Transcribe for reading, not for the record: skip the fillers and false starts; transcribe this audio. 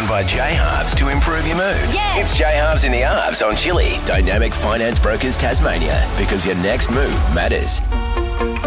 by J Halves to improve your mood. Yeah. It's J Halves in the Halves on Chili, Dynamic Finance Brokers Tasmania, because your next move matters.